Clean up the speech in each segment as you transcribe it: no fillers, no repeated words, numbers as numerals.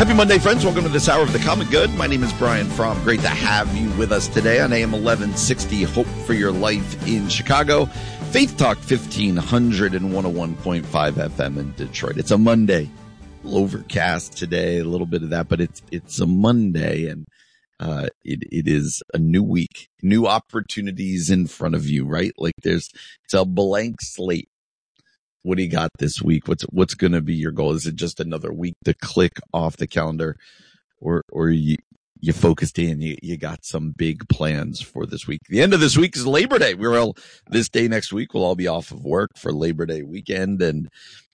Happy Monday, friends. Welcome to this hour of the Common Good. My name is Brian Fromm. Great to have you with us today on AM 1160, Hope for Your Life in Chicago. Faith Talk 1500 and 101.5 FM in Detroit. It's a Monday. A little overcast today, a little bit of that, but it's a Monday, and it is a new week, new opportunities in front of you, right? Like it's a blank slate. What do you got this week? What's going to be your goal? Is it just another week to click off the calendar, or you focused in? You got some big plans for this week. The end of this week is Labor Day. This day next week we'll all be off of work for Labor Day weekend, and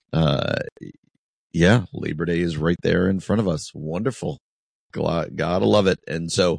Labor Day is right there in front of us. Wonderful, gotta love it. And so,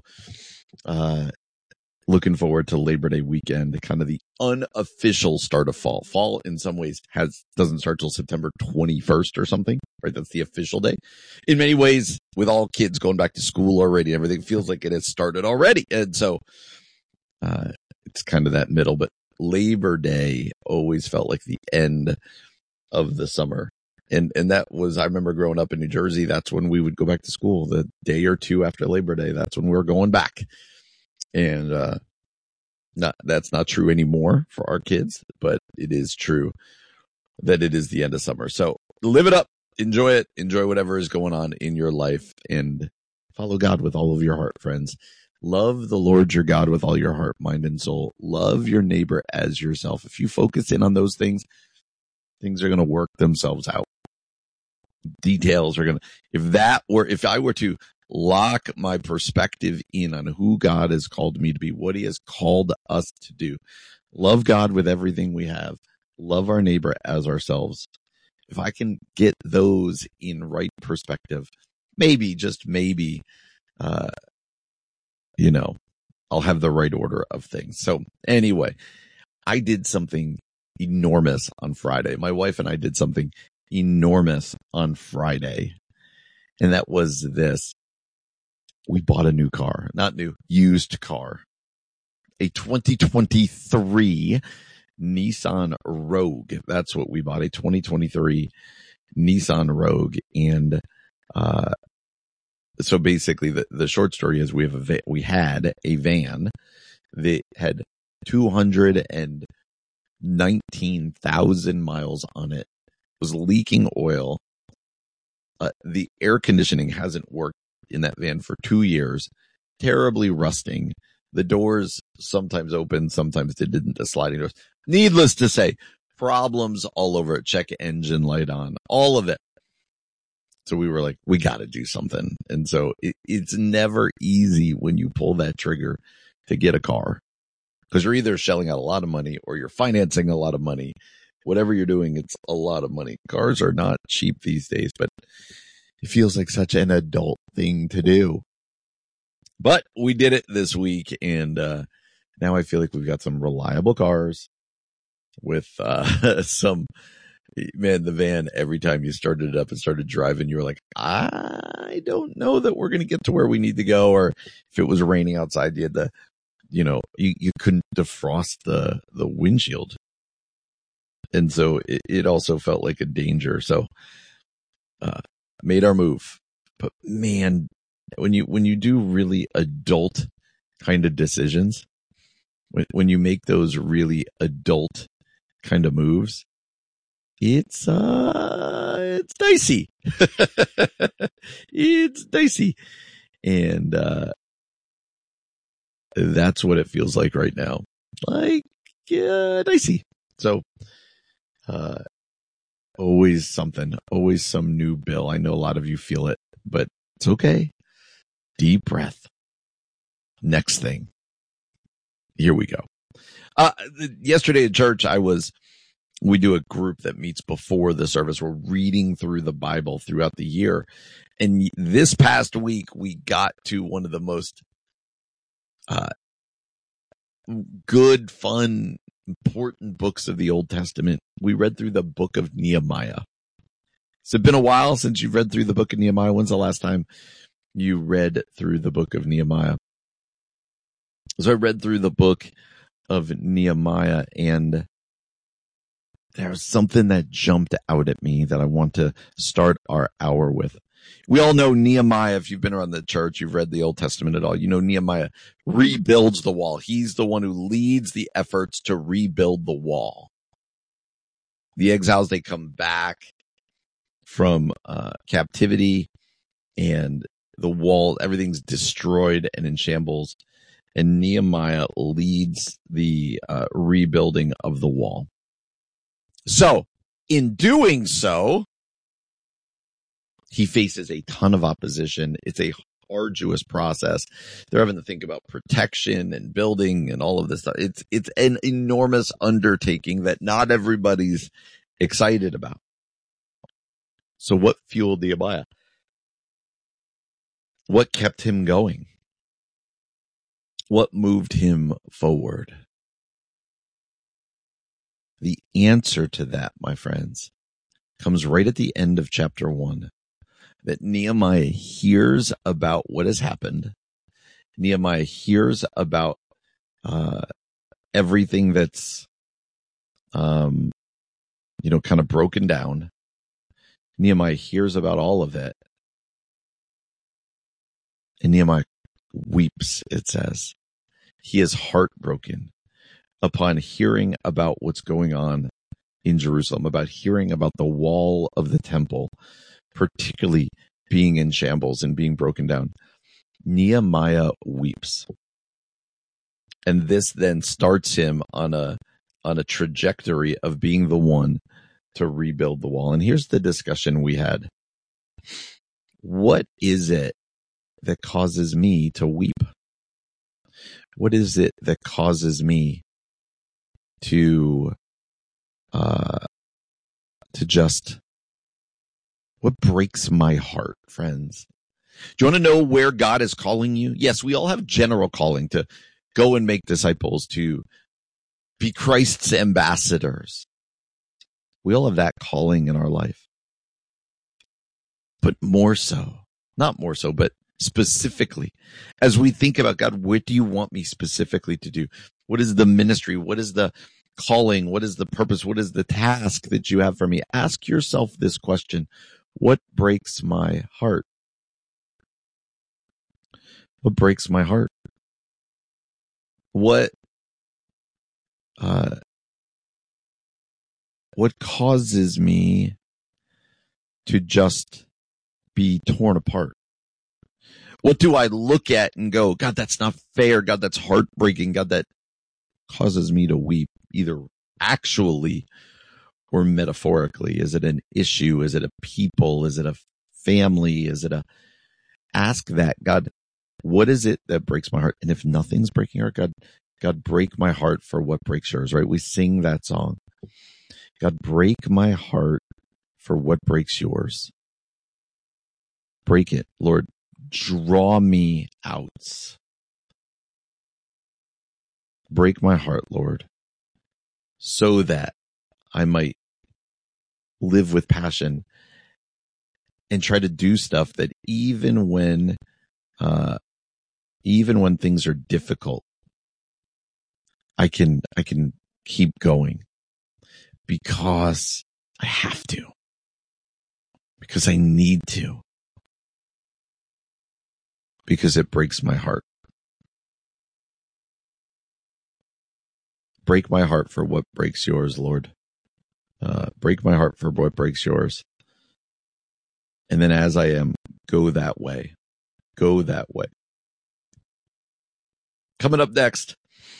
looking forward to Labor Day weekend, kind of the unofficial start of fall. Fall in some ways doesn't start till September 21st or something, right? That's the official day. In many ways, with all kids going back to school already, everything feels like it has started already. And so, it's kind of that middle, but Labor Day always felt like the end of the summer. And that was, I remember growing up in New Jersey, that's when we would go back to school. The day or two after Labor Day, that's when we were going back. And that's not true anymore for our kids, but it is true that it is the end of summer. So live it up, enjoy it, enjoy whatever is going on in your life, and follow God with all of your heart, friends. Love the Lord your God with all your heart, mind, and soul. Love your neighbor as yourself. If you focus in on those things are going to work themselves out. Details are going to, if I were to lock my perspective in on who God has called me to be, what he has called us to do, love God with everything we have, love our neighbor as ourselves. If I can get those in right perspective, maybe, just maybe, I'll have the right order of things. So anyway, I did something enormous on Friday. My wife and I did something enormous on Friday, and that was this. We bought a new car, not new, used car, a 2023 Nissan Rogue. That's what we bought, a 2023 Nissan Rogue. And so basically the short story is we had a van that had 219,000 miles on it. Was leaking oil. The air conditioning hasn't worked in that van for 2 years. Terribly rusting. The doors sometimes open, sometimes they didn't. The sliding doors. Needless to say, problems all over it. Check engine light on. All of it. So we were like, we got to do something. And so it's never easy when you pull that trigger to get a car, because you're either shelling out a lot of money or you're financing a lot of money. Whatever you're doing, it's a lot of money. Cars are not cheap these days, but it feels like such an adult thing to do. But we did it this week, and now I feel like we've got some reliable cars with the van, every time you started it up and started driving, you were like, I don't know that we're going to get to where we need to go. Or if it was raining outside, you had to, you couldn't defrost the windshield. And so it also felt like a danger. So, made our move. But man, when you do really adult kind of decisions, when you make those really adult kind of moves, it's dicey. It's dicey. And, that's what it feels like right now. Like, dicey. So, always something, always some new bill. I know a lot of you feel it, but it's okay. Deep breath. Next thing. Here we go. Yesterday at church, we do a group that meets before the service. We're reading through the Bible throughout the year. And this past week, we got to one of the most, good, fun, important books of the Old Testament. We read through the book of Nehemiah. Has it been a while since you've read through the book of Nehemiah? When's the last time you read through the book of Nehemiah? So I read through the book of Nehemiah, and there was something that jumped out at me that I want to start our hour with. We all know Nehemiah. If you've been around the church, you've read the Old Testament at all, you know Nehemiah rebuilds the wall. He's the one who leads the efforts to rebuild the wall. The exiles, they come back from captivity, and the wall, everything's destroyed and in shambles. And Nehemiah leads the rebuilding of the wall. So, in doing so, he faces a ton of opposition. It's a arduous process. They're having to think about protection and building and all of this stuff. It's an enormous undertaking that not everybody's excited about. So what fueled Nehemiah? What kept him going? What moved him forward? The answer to that, my friends, comes right at the end of chapter 1. That Nehemiah hears about what has happened. Nehemiah hears about everything that's, kind of broken down. Nehemiah hears about all of it. And Nehemiah weeps, it says. He is heartbroken upon hearing about what's going on in Jerusalem, about hearing about the wall of the temple, particularly being in shambles and being broken down. Nehemiah weeps. And this then starts him on a trajectory of being the one to rebuild the wall. And here's the discussion we had. What is it that causes me to weep? What is it that causes me to just, what breaks my heart, friends? Do you want to know where God is calling you? Yes, we all have general calling to go and make disciples, to be Christ's ambassadors. We all have that calling in our life. But more so, not more so, but specifically, as we think about, God, what do you want me specifically to do? What is the ministry? What is the calling? What is the purpose? What is the task that you have for me? Ask yourself this question. What breaks my heart? What breaks my heart? What causes me to just be torn apart? What do I look at and go, God, that's not fair. God, that's heartbreaking. God, that causes me to weep, either actually or metaphorically? Is it an issue? Is it a people? Is it a family? Ask that, God, what is it that breaks my heart? And if nothing's breaking your heart, God, break my heart for what breaks yours, right? We sing that song. God, break my heart for what breaks yours. Break it, Lord. Draw me out. Break my heart, Lord, so that I might live with passion and try to do stuff that even when things are difficult, I can keep going because I have to, because I need to, because it breaks my heart. Break my heart for what breaks yours, Lord. Break my heart for what breaks yours. And then as I am, go that way. Go that way. Coming up next,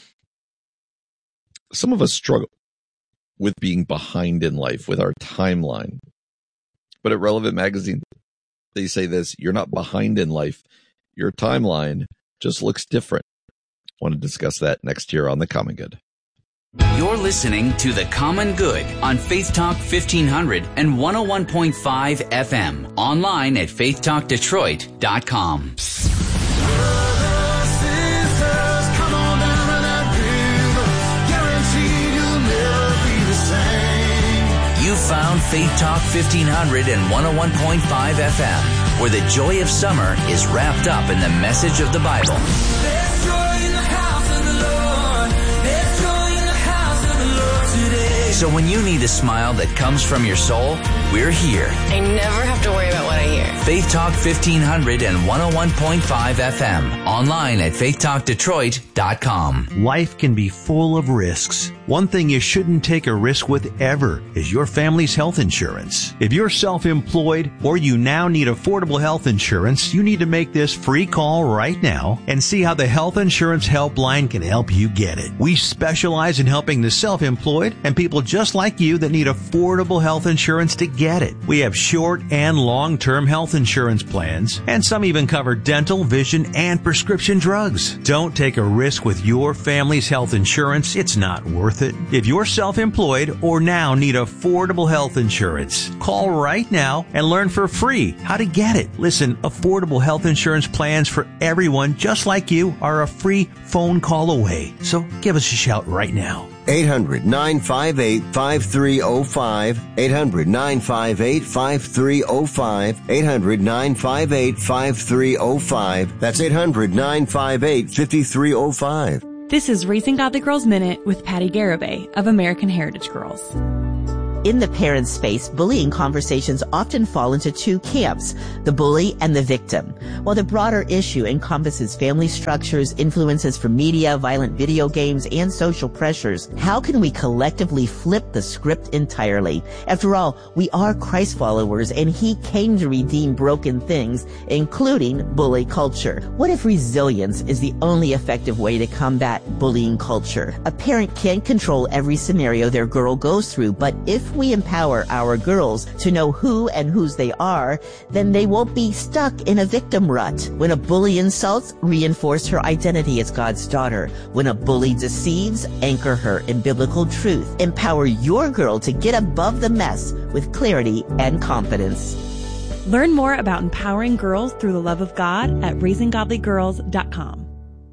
some of us struggle with being behind in life, with our timeline. But at Relevant Magazine, they say this: you're not behind in life. Your timeline just looks different. I want to discuss that next year on The Common Good. You're listening to The Common Good on Faith Talk 1500 and 101.5 FM. Online at faithtalkdetroit.com. You found Faith Talk 1500 and 101.5 FM, where the joy of summer is wrapped up in the message of the Bible. There's joy in the house of the Lord. There's joy in the house of the Lord today. So when you need a smile that comes from your soul, we're here. I never have to worry about what I hear. Faith Talk 1500 and 101.5 FM. Online at faithtalkdetroit.com. Life can be full of risks. One thing you shouldn't take a risk with ever is your family's health insurance. If you're self-employed or you now need affordable health insurance, you need to make this free call right now and see how the Health Insurance Helpline can help you get it. We specialize in helping the self-employed and people just like you that need affordable health insurance to get it. We have short and long-term health insurance plans, and some even cover dental, vision, and prescription drugs. Don't take a risk with your family's health insurance. It's not worth it. If you're self-employed or now need affordable health insurance, call right now and learn for free how to get it. Listen, affordable health insurance plans for everyone just like you are a free phone call away. So give us a shout right now. 800-958-5305. 800-958-5305. 800-958-5305. That's 800-958-5305. This is Raising Godly Girls Minute with Patty Garibay of American Heritage Girls. In the parent space, bullying conversations often fall into two camps, the bully and the victim. While the broader issue encompasses family structures, influences from media, violent video games, and social pressures, how can we collectively flip the script entirely? After all, we are Christ followers, and He came to redeem broken things, including bully culture. What if resilience is the only effective way to combat bullying culture? A parent can't control every scenario their girl goes through, but if we empower our girls to know who and whose they are, then they won't be stuck in a victim rut. When a bully insults, reinforce her identity as God's daughter. When a bully deceives, anchor her in biblical truth. Empower your girl to get above the mess with clarity and confidence. Learn more about empowering girls through the love of God at raisinggodlygirls.com.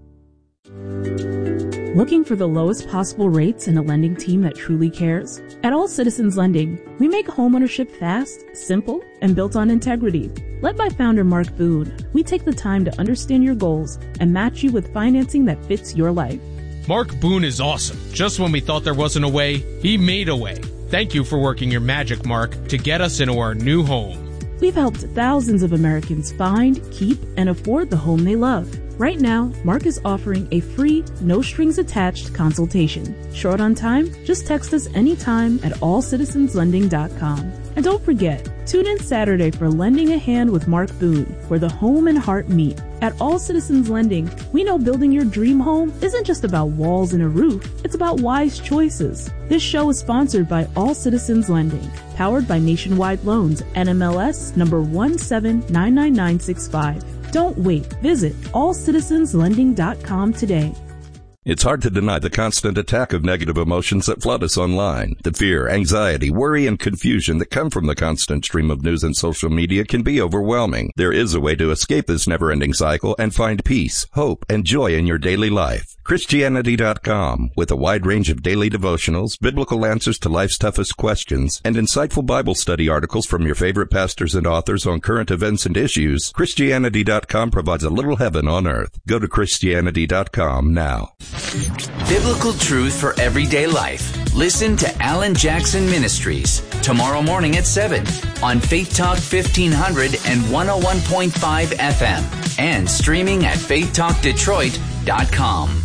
Looking for the lowest possible rates and a lending team that truly cares? At All Citizens Lending, we make homeownership fast, simple, and built on integrity. Led by founder Mark Boone, we take the time to understand your goals and match you with financing that fits your life. Mark Boone is awesome. Just when we thought there wasn't a way, he made a way. Thank you for working your magic, Mark, to get us into our new home. We've helped thousands of Americans find, keep, and afford the home they love. Right now, Mark is offering a free, no-strings-attached consultation. Short on time? Just text us anytime at allcitizenslending.com. And don't forget, tune in Saturday for Lending a Hand with Mark Boone, where the home and heart meet. At All Citizens Lending, we know building your dream home isn't just about walls and a roof, it's about wise choices. This show is sponsored by All Citizens Lending, powered by Nationwide Loans, NMLS number 1799965. Don't wait. Visit allcitizenslending.com today. It's hard to deny the constant attack of negative emotions that flood us online. The fear, anxiety, worry, and confusion that come from the constant stream of news and social media can be overwhelming. There is a way to escape this never-ending cycle and find peace, hope, and joy in your daily life. Christianity.com, with a wide range of daily devotionals, biblical answers to life's toughest questions, and insightful Bible study articles from your favorite pastors and authors on current events and issues, Christianity.com provides a little heaven on earth. Go to Christianity.com now. Biblical truth for everyday life. Listen to Alan Jackson Ministries tomorrow morning at 7 on Faith Talk 1500 and 101.5 FM and streaming at faithtalkdetroit.com.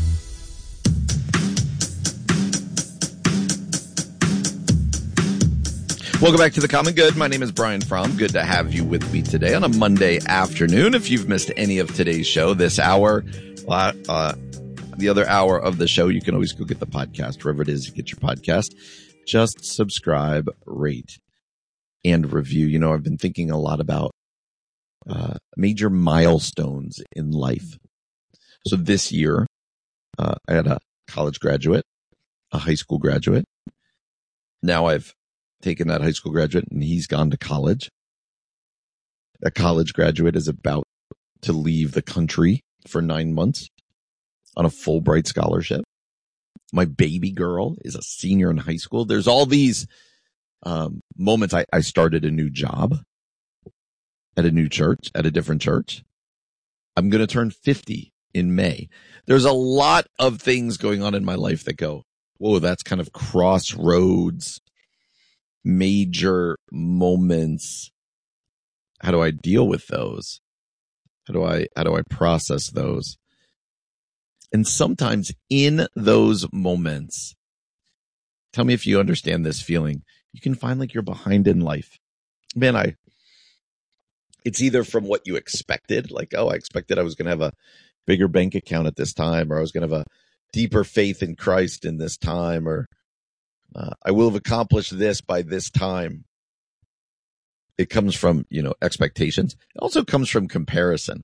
Welcome back to The Common Good. My name is Brian Fromm. Good to have you with me today on a Monday afternoon. If you've missed any of today's show, this hour, the other hour of the show, you can always go get the podcast, wherever it is you get your podcast. Just subscribe, rate, and review. You know, I've been thinking a lot about major milestones in life. So this year, I had a college graduate, a high school graduate. Now I've taken that high school graduate and he's gone to college. A college graduate is about to leave the country for 9 months on a Fulbright scholarship. My baby girl is a senior in high school. There's all these moments. I started a new job at a new church, at a different church. I'm going to turn 50 in May. There's a lot of things going on in my life that go, whoa, that's kind of crossroads, major moments. I deal with those? How do I process those? And sometimes in those moments, tell me if you understand this feeling, you can find like you're behind in life. Man, it's either from what you expected, like, oh, I expected I was going to have a bigger bank account at this time, or I was going to have a deeper faith in Christ in this time, or I will have accomplished this by this time. It comes from, expectations. It also comes from comparison.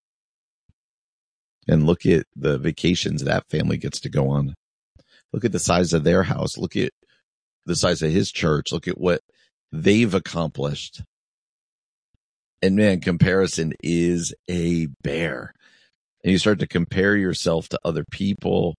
And look at the vacations that family gets to go on. Look at the size of their house. Look at the size of his church. Look at what they've accomplished. And man, comparison is a bear. And you start to compare yourself to other people,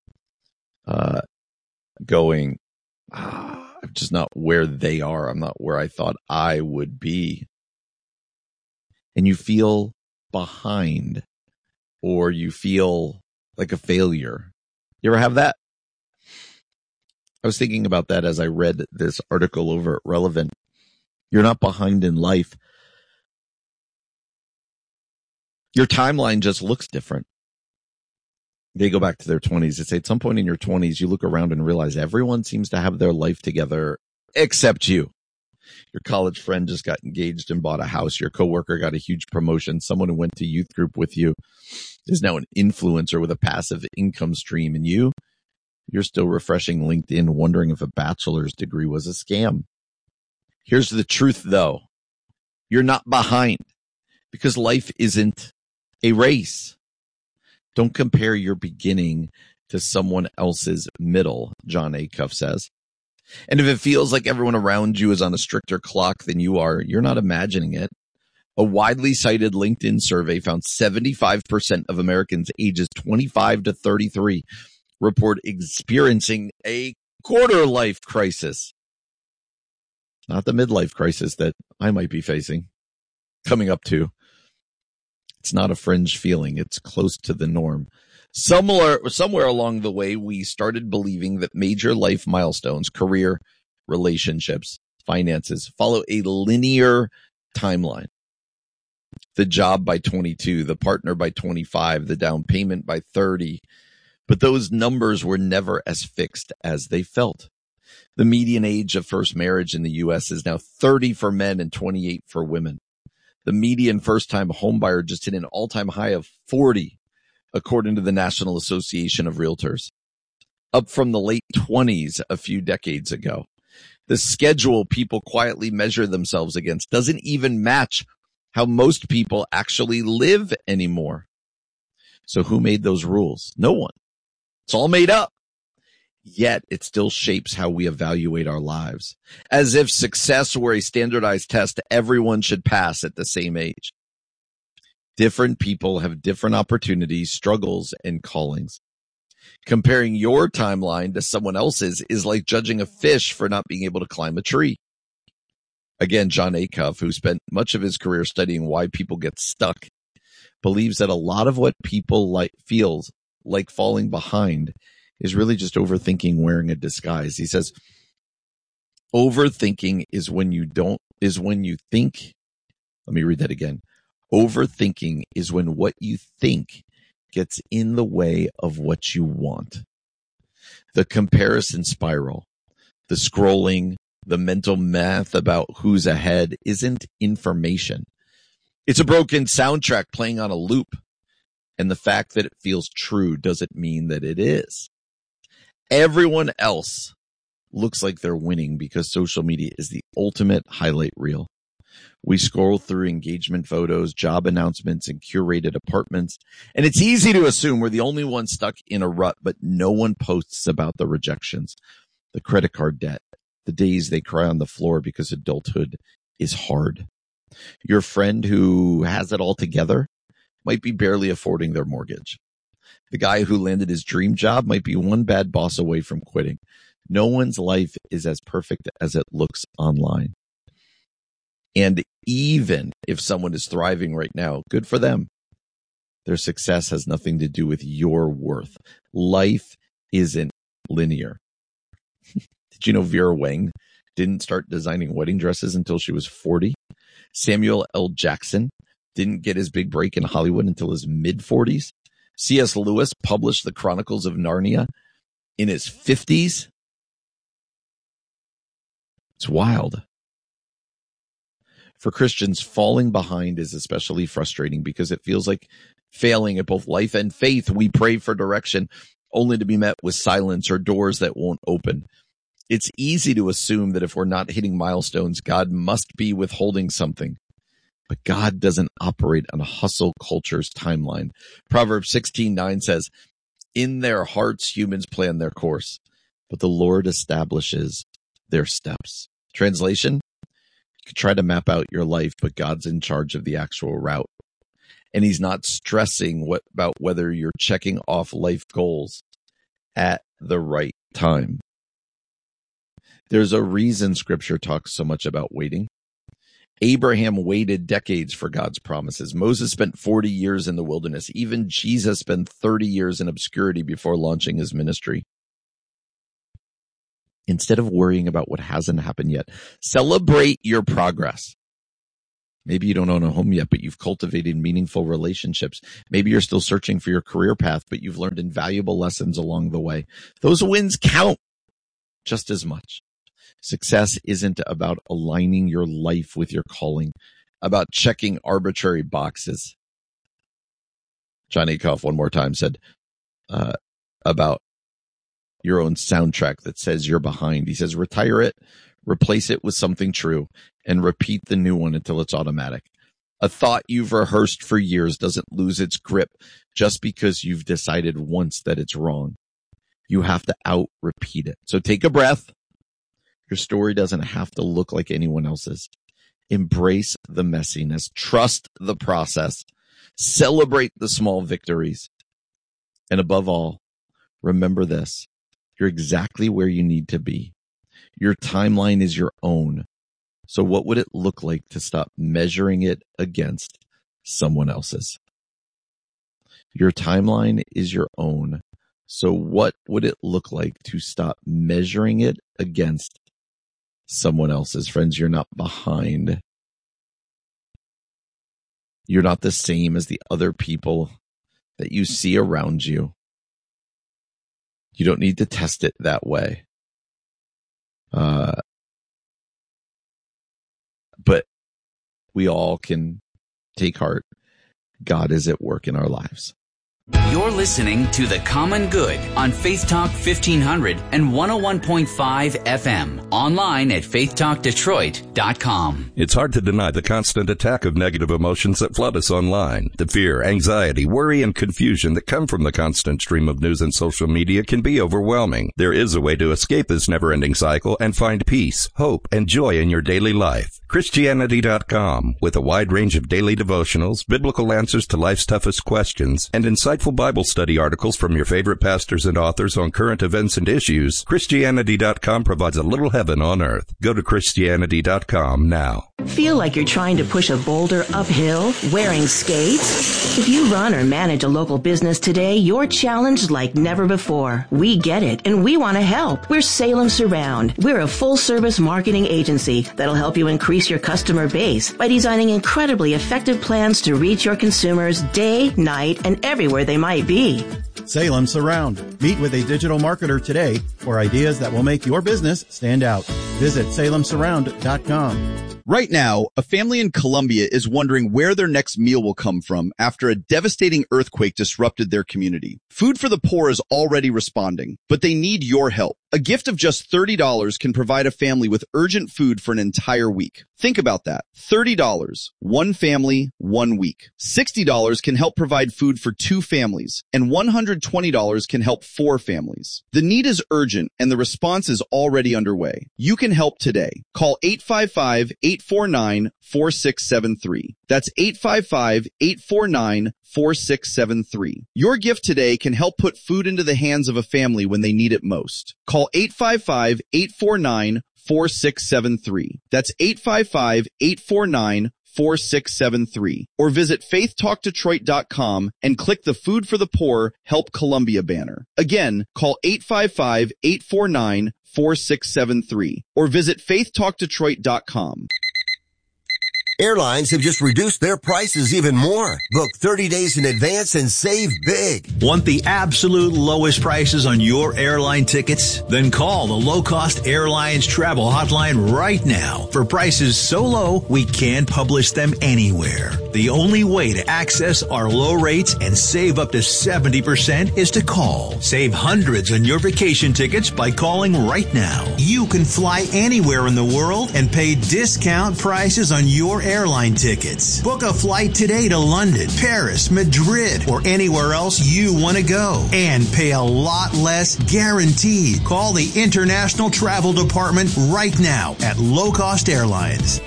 going, I'm just not where they are. I'm not where I thought I would be. And you feel behind, or you feel like a failure. You ever have that? I was thinking about that as I read this article over at Relevant. You're not behind in life. Your timeline just looks different. They go back to their 20s. They say at some point in your 20s, you look around and realize everyone seems to have their life together except you. Your college friend just got engaged and bought a house. Your coworker got a huge promotion. Someone who went to youth group with you is now an influencer with a passive income stream. And you're still refreshing LinkedIn, wondering if a bachelor's degree was a scam. Here's the truth, though. You're not behind, because life isn't a race. Don't compare your beginning to someone else's middle, Jon Acuff says. And if it feels like everyone around you is on a stricter clock than you are, you're not imagining it. A widely cited LinkedIn survey found 75% of Americans ages 25 to 33 report experiencing a quarter-life crisis. Not the midlife crisis that I might be coming up to. It's not a fringe feeling. It's close to the norm. Somewhere along the way, we started believing that major life milestones, career, relationships, finances, follow a linear timeline. The job by 22, the partner by 25, the down payment by 30. But those numbers were never as fixed as they felt. The median age of first marriage in the U.S. is now 30 for men and 28 for women. The median first-time homebuyer just hit an all-time high of 40, according to the National Association of Realtors, up from the late 20s a few decades ago. The schedule people quietly measure themselves against doesn't even match how most people actually live anymore. So who made those rules? No one. It's all made up. Yet it still shapes how we evaluate our lives, as if success were a standardized test everyone should pass at the same age. Different people have different opportunities, struggles, and callings. Comparing your timeline to someone else's is like judging a fish for not being able to climb a tree. Again, Jon Acuff, who spent much of his career studying why people get stuck, believes that a lot of what people feels like falling behind is really just overthinking wearing a disguise. He says, overthinking is when you think. Let me read that again. Overthinking is when what you think gets in the way of what you want. The comparison spiral, the scrolling, the mental math about who's ahead isn't information. It's a broken soundtrack playing on a loop. And the fact that it feels true doesn't mean that it is. Everyone else looks like they're winning because social media is the ultimate highlight reel. We scroll through engagement photos, job announcements, and curated apartments, and it's easy to assume we're the only one stuck in a rut, but no one posts about the rejections, the credit card debt, the days they cry on the floor because adulthood is hard. Your friend who has it all together might be barely affording their mortgage. The guy who landed his dream job might be one bad boss away from quitting. No one's life is as perfect as it looks online. And even if someone is thriving right now, good for them. Their success has nothing to do with your worth. Life isn't linear. Did you know Vera Wang didn't start designing wedding dresses until she was 40? Samuel L. Jackson didn't get his big break in Hollywood until his mid-40s. C.S. Lewis published the Chronicles of Narnia in his 50s. It's wild. For Christians, falling behind is especially frustrating because it feels like failing at both life and faith. We pray for direction only to be met with silence or doors that won't open. It's easy to assume that if we're not hitting milestones, God must be withholding something. But God doesn't operate on a hustle culture's timeline. Proverbs 16:9 says, "In their hearts humans plan their course, but the Lord establishes their steps." Translation: you could try to map out your life, but God's in charge of the actual route. And he's not stressing about whether you're checking off life goals at the right time. There's a reason Scripture talks so much about waiting. Abraham waited decades for God's promises. Moses spent 40 years in the wilderness. Even Jesus spent 30 years in obscurity before launching his ministry. Instead of worrying about what hasn't happened yet, celebrate your progress. Maybe you don't own a home yet, but you've cultivated meaningful relationships. Maybe you're still searching for your career path, but you've learned invaluable lessons along the way. Those wins count just as much. Success isn't about aligning your life with your calling, about checking arbitrary boxes. John Acuff one more time said about your own soundtrack that says you're behind. He says, retire it, replace it with something true, and repeat the new one until it's automatic. A thought you've rehearsed for years doesn't lose its grip just because you've decided once that it's wrong. You have to out-repeat it. So take a breath. Your story doesn't have to look like anyone else's. Embrace the messiness. Trust the process. Celebrate the small victories. And above all, remember this. You're exactly where you need to be. Your timeline is your own. So what would it look like to stop measuring it against someone else's? Your timeline is your own. So what would it look like to stop measuring it against someone else's? Friends, you're not behind. You're not the same as the other people that you see around you. You don't need to test it that way. But we all can take heart. God is at work in our lives. You're listening to The Common Good on Faith Talk 1500 and 101.5 FM. Online at faithtalkdetroit.com. It's hard to deny the constant attack of negative emotions that flood us online. The fear, anxiety, worry, and confusion that come from the constant stream of news and social media can be overwhelming. There is a way to escape this never-ending cycle and find peace, hope, and joy in your daily life. Christianity.com, with a wide range of daily devotionals, biblical answers to life's toughest questions, and insightful Bible study articles from your favorite pastors and authors on current events and issues. Christianity.com provides a little heaven on earth. Go to Christianity.com now. Feel like you're trying to push a boulder uphill wearing skates? If you run or manage a local business today, you're challenged like never before. We get it, and we want to help. We're Salem Surround. We're a full-service marketing agency that'll help you increase your customer base by designing incredibly effective plans to reach your consumers day, night, and everywhere they might be. Salem Surround. Meet with a digital marketer today for ideas that will make your business stand out. Visit salemsurround.com. Right now, a family in Colombia is wondering where their next meal will come from after a devastating earthquake disrupted their community. Food for the Poor is already responding, but they need your help. A gift of just $30 can provide a family with urgent food for an entire week. Think about that. $30, one family, 1 week. $60 can help provide food for 2 families, and $120 can help 4 families. The need is urgent, and the response is already underway. You can help today. Call 855-849-4673. That's 855-849-4673. Your gift today can help put food into the hands of a family when they need it most. Call 855-849-4673. That's 855-849-4673. Or visit faithtalkdetroit.com and click the Food for the Poor Help Columbia banner. Again, call 855-849-4673 or visit faithtalkdetroit.com. Airlines have just reduced their prices even more. Book 30 days in advance and save big. Want the absolute lowest prices on your airline tickets? Then call the Low Cost Airlines Travel Hotline right now for prices so low we can't publish them anywhere. The only way to access our low rates and save up to 70% is to call. Save hundreds on your vacation tickets by calling right now. You can fly anywhere in the world and pay discount prices on your airline tickets. Book a flight today to London, Paris, Madrid, or anywhere else you want to go and pay a lot less guaranteed. Call the International Travel Department right now at Low Cost Airlines.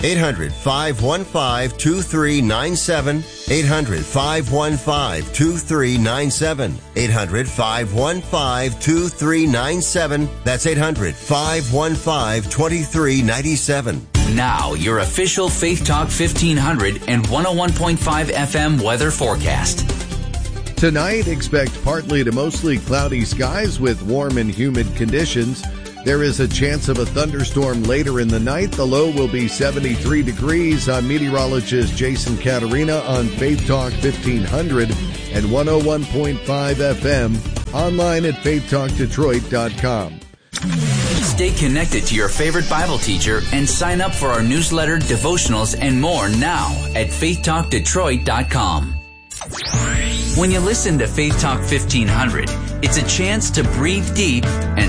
800-515-2397. 800-515-2397. 800-515-2397. That's 800-515-2397. Now, your official Faith Talk 1500 and 101.5 FM weather forecast. Tonight, expect partly to mostly cloudy skies with warm and humid conditions. There is a chance of a thunderstorm later in the night. The low will be 73 degrees. I'm meteorologist Jason Caterina on Faith Talk 1500 and 101.5 FM. Online at faithtalkdetroit.com. Stay connected to your favorite Bible teacher and sign up for our newsletter, devotionals, and more now at faithtalkdetroit.com. When you listen to Faith Talk 1500, it's a chance to breathe deep and